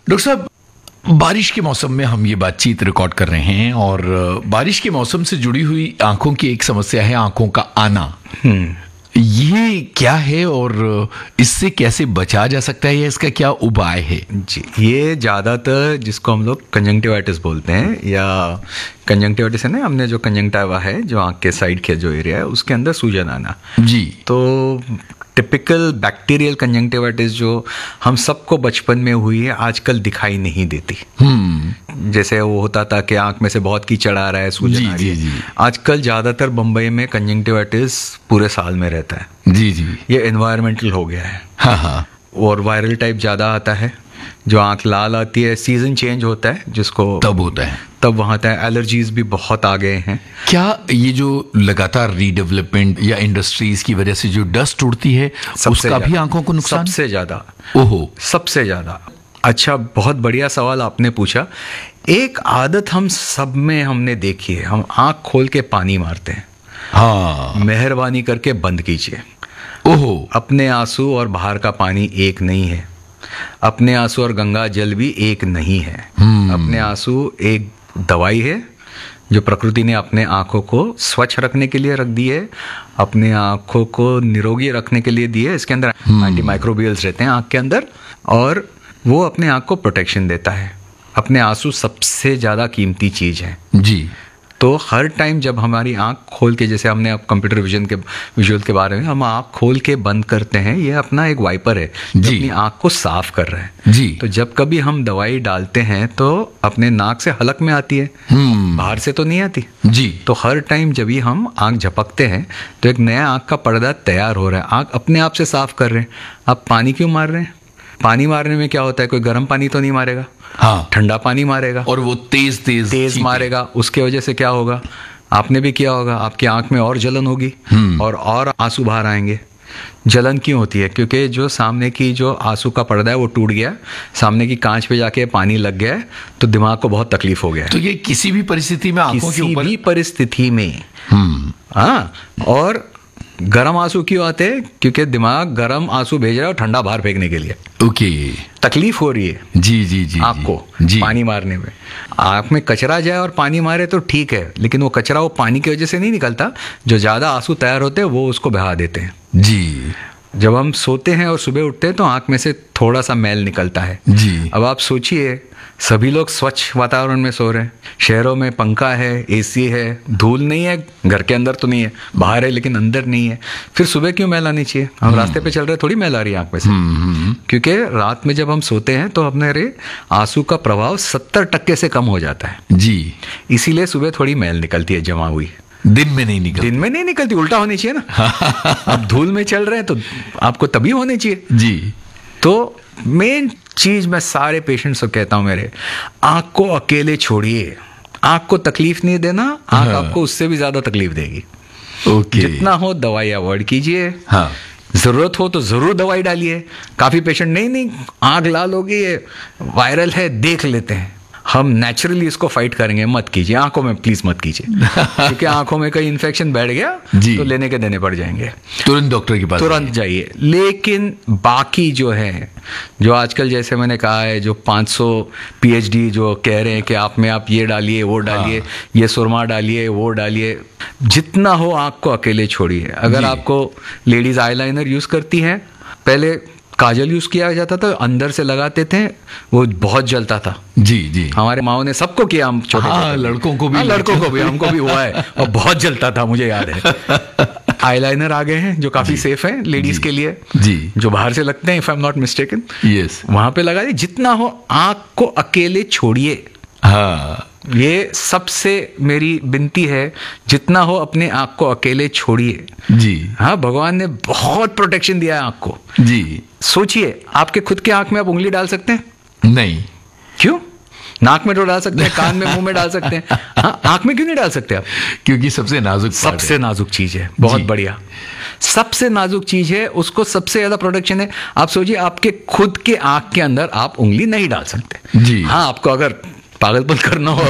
Doctor साहब, बारिश के मौसम में हम ये बातचीत रिकॉर्ड कर रहे हैं और बारिश के मौसम से जुड़ी हुई आंखों की एक समस्या है आंखों का आना। ये क्या है और इससे कैसे बचा जा सकता है या इसका क्या उपाय है? जी, ये ज़्यादातर जिसको हम लोग कंजंक्टिवाइटिस बोलते हैं, या कंजंक्टिवाइटिस है ना, हमने जो कंजंक्टिवा है जो आँख के साइड के जो एरिया है उसके अंदर सूजन आना। जी। तो टिपिकल बैक्टीरियल कंजंक्टिवाइटिस जो हम सबको बचपन में हुई है आजकल दिखाई नहीं देती। जैसे वो होता था कि आंख में से बहुत कीचड़ आ रहा है, सूजन आ रही है। आजकल ज़्यादातर बम्बई में कंजंक्टिवाइटिस पूरे साल में रहता है। जी जी, ये एनवायरमेंटल हो गया है। हाँ हाँ। और वायरल टाइप ज़्यादा आता है, जो आंख लाल आती है, सीजन चेंज होता है जिसको तब होता है, तब वहाँ आता है। एलर्जीज भी बहुत आ गए हैं। क्या ये जो लगातार रीडेवलपमेंट या इंडस्ट्रीज की वजह से जो डस्ट उड़ती है उसका भी आंखों को नुकसान? सबसे ज़्यादा। ओहो, सबसे ज़्यादा। अच्छा, बहुत बढ़िया सवाल आपने पूछा। एक आदत हम सब में हमने देखी है, हम आंख खोल के पानी मारते हैं। हाँ, मेहरबानी करके बंद कीजिए। ओहो, अपने आंसू और बाहर का पानी एक नहीं है। अपने आंसू और गंगा जल भी एक नहीं है। अपने आंसू एक दवाई है जो प्रकृति ने अपने आंखों को स्वच्छ रखने के लिए रख दी है, अपने आंखों को निरोगी रखने के लिए दी है। इसके अंदर एंटी माइक्रोबियल्स रहते हैं आंख के अंदर, और वो अपने आंख को प्रोटेक्शन देता है। अपने आंसू सबसे ज़्यादा कीमती चीज़ है। जी। तो हर टाइम जब हमारी आंख खोल के, जैसे हमने अब कंप्यूटर विजुअल के बारे में, हम आंख खोल के बंद करते हैं, ये अपना एक वाइपर है जो अपनी आंख को साफ कर रहा है। जी। तो जब कभी हम दवाई डालते हैं तो अपने नाक से हलक में आती है, बाहर से तो नहीं आती। जी। तो हर टाइम जब भी हम आंख झपकते हैं तो एक नया आंख का पर्दा तैयार हो रहा है, आंख अपने आप से साफ कर रहे हैं। आप पानी क्यों मार रहे हैं? पानी मारने में क्या होता है, कोई गर्म पानी तो नहीं मारेगा, हाँ, ठंडा पानी मारेगा, और वो तेज तेज तेज मारेगा। उसके वजह से क्या होगा, आपने भी किया होगा, आपकी आंख में और जलन होगी और आंसू बाहर आएंगे। जलन क्यों होती है? क्योंकि जो सामने की जो आंसू का पर्दा है वो टूट गया, सामने की कांच पे जाके पानी लग गया है, तो दिमाग को बहुत तकलीफ हो गया है। तो ये किसी भी परिस्थिति में आंखों के ऊपर, किसी भी परिस्थिति में। हाँ, और गर्म आंसू क्यों आते हैं? क्योंकि दिमाग गर्म आंसू भेज रहा है और ठंडा बाहर फेंकने के लिए। ओके, तकलीफ हो रही है जी जी जी आपको पानी मारने में। आंख में कचरा जाए और पानी मारे तो ठीक है, लेकिन वो कचरा वो पानी की वजह से नहीं निकलता, जो ज़्यादा आंसू तैयार होते हैं वो उसको बहा देते हैं। जी। जब हम सोते हैं और सुबह उठते हैं तो आंख में से थोड़ा सा मैल निकलता है। जी। अब आप सोचिए, सभी लोग स्वच्छ वातावरण में सो रहे हैं, शहरों में पंखा है, एसी है, धूल नहीं है, घर के अंदर तो नहीं है, बाहर है लेकिन अंदर नहीं है, फिर सुबह क्यों मैल आनी चाहिए? हम रास्ते पे चल रहे, थोड़ी मैल आ रही है आंख में से। क्योंकि रात में जब हम सोते हैं तो अपने आंसू का प्रभाव 70% से कम हो जाता है। जी। इसीलिए सुबह थोड़ी मैल निकलती है जमा हुई। दिन में नहीं निकलती। दिन में नहीं निकलती, उल्टा होनी चाहिए ना। आप धूल में चल रहे हैं तो आपको तभी होनी चाहिए। जी। तो मेन चीज मैं सारे पेशेंट्स को कहता हूं मेरे, आंख को अकेले छोड़िए। आंख को तकलीफ नहीं देना, आंख आपको उससे भी ज्यादा तकलीफ देगी। ओके। जितना हो दवाई अवॉइड कीजिए। हाँ, जरूरत हो तो जरूर दवाई डालिए। काफी पेशेंट नहीं आंख लाल होगी, वायरल है, देख लेते हैं। हम नेचुरली इसको फाइट करेंगे, मत कीजिए। आंखों में प्लीज मत कीजिए, क्योंकि आंखों में कहीं इन्फेक्शन बैठ गया तो लेने के देने पड़ जाएंगे। तुरंत डॉक्टर के पास तुरंत जाइए। लेकिन बाकी जो है, जो आजकल जैसे मैंने कहा है, जो 500 PhD जो कह रहे हैं कि आप में आप ये डालिए, वो डालिए, ये सुरमा डालिए, वो डालिए, जितना हो आंख को अकेले छोड़िए। अगर आपको लेडीज आईलाइनर यूज करती हैं, पहले काजल यूज किया जाता था, अंदर से लगाते थे, वो बहुत जलता था। जी जी, हमारे माओ ने सबको किया, हम छोटे लड़कों को भी, हमको भी हुआ है, और बहुत जलता था, मुझे याद है। आईलाइनर आ गए हैं जो काफी सेफ हैं लेडीज के लिए, जी, जो बाहर से लगते हैं, if I am not mistaken. Yes, वहां पे लगाइए। जितना हो आंख को अकेले छोड़िए। हाँ, ये सबसे मेरी विनती है, जितना हो अपने आंख को अकेले छोड़िए। जी हाँ, भगवान ने बहुत प्रोटेक्शन दिया है आंख को। जी। सोचिए, आपके खुद के आंख में आप उंगली डाल सकते हैं? नहीं। क्यों? नाक में तो डाल सकते हैं, कान में, मुंह में डाल सकते हैं, हाँ, आंख में क्यों नहीं डाल सकते आप? क्योंकि सबसे नाजुक नाजुक चीज है। बहुत बढ़िया, सबसे नाजुक चीज है, उसको सबसे ज्यादा प्रोटेक्शन है। आप सोचिए, आपके खुद के आंख के अंदर आप उंगली नहीं डाल सकते। जी। हाँ, आपको अगर पागलपन करना हो